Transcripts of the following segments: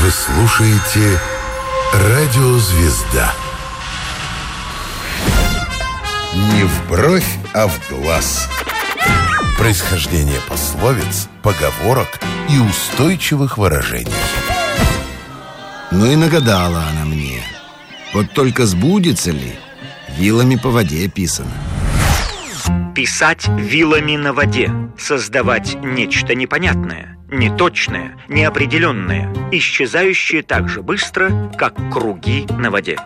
Вы слушаете «Радио Звезда». Не в бровь, а в глаз. Происхождение пословиц, поговорок и устойчивых выражений. Ну и нагадала она мне. Вот только сбудется ли, вилами по воде писано. Писать вилами на воде, создавать нечто непонятное, неточное, неопределенное, исчезающее так же быстро, как круги на воде.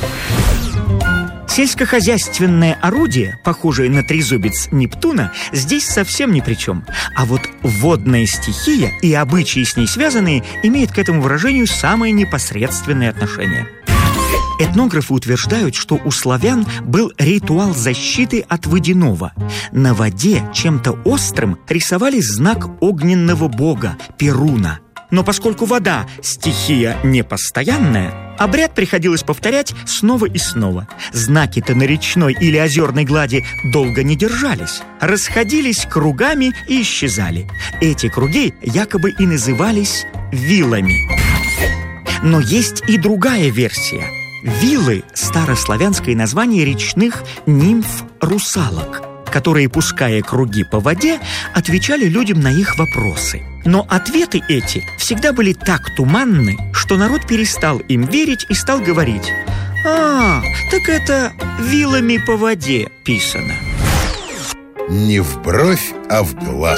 Сельскохозяйственное орудие, похожее на трезубец Нептуна, здесь совсем ни при чем. А вот водная стихия и обычаи с ней связанные имеют к этому выражению самое непосредственное отношение. Этнографы утверждают, что у славян был ритуал защиты от водяного. На воде чем-то острым рисовали знак огненного бога Перуна. Но поскольку вода – стихия непостоянная, обряд приходилось повторять снова и снова. Знаки-то на речной или озерной глади долго не держались, расходились кругами и исчезали. Эти круги якобы и назывались вилами. Но есть и другая версия. Вилы – старославянское название речных нимф-русалок, которые, пуская круги по воде, отвечали людям на их вопросы. Но ответы эти всегда были так туманны, что народ перестал им верить и стал говорить: «А, так это вилами по воде писано». Не в бровь, а в глаз.